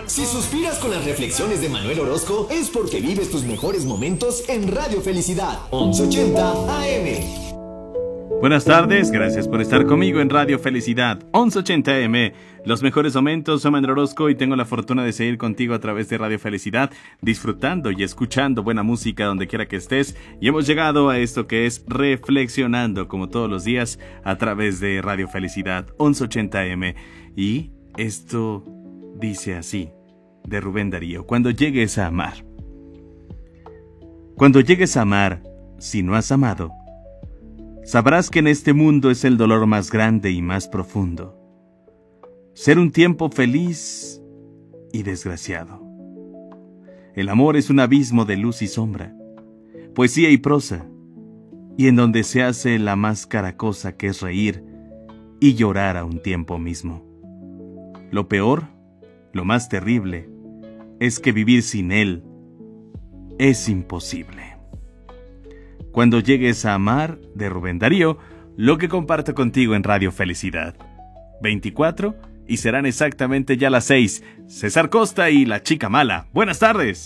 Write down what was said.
Si suspiras con las reflexiones de Manuel Orozco, es porque vives tus mejores momentos en Radio Felicidad, 1180 AM. Buenas tardes, gracias por estar conmigo en Radio Felicidad, 1180 AM. Los mejores momentos, soy Manuel Orozco y tengo la fortuna de seguir contigo a través de Radio Felicidad, disfrutando y escuchando buena música donde quiera que estés. Y hemos llegado a esto que es Reflexionando, como todos los días, a través de Radio Felicidad, 1180 AM. Y esto dice así, de Rubén Darío: cuando llegues a amar. Cuando llegues a amar, si no has amado, sabrás que en este mundo es el dolor más grande y más profundo. Ser un tiempo feliz y desgraciado. El amor es un abismo de luz y sombra, poesía y prosa, y en donde se hace la más cara cosa que es reír y llorar a un tiempo mismo. Lo peor, lo más terrible, es que vivir sin él es imposible. Cuando llegues a amar, de Rubén Darío, lo que comparto contigo en Radio Felicidad. 24 y serán exactamente ya las 6. César Costa y La Chica Mala. Buenas tardes.